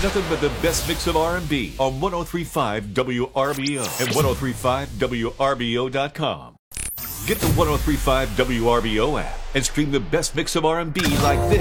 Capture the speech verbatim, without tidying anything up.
nothing but the best mix of R and B on one oh three point five W R B O and ten thirty-five W R B O dot com. Get the ten thirty-five W R B O app and stream the best mix of R and B like this.